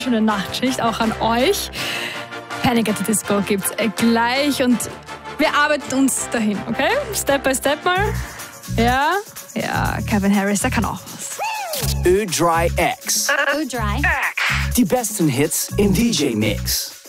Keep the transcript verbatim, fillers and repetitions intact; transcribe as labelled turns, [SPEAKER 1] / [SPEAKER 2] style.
[SPEAKER 1] Schöne Nachtschicht auch an euch. Panic at the Disco gibt's gleich und wir arbeiten uns dahin, okay? Step by step mal. Ja, ja, Calvin Harris, der kann auch was.
[SPEAKER 2] Ö drei X.
[SPEAKER 3] Ö drei.
[SPEAKER 2] Die besten Hits im D J-Mix.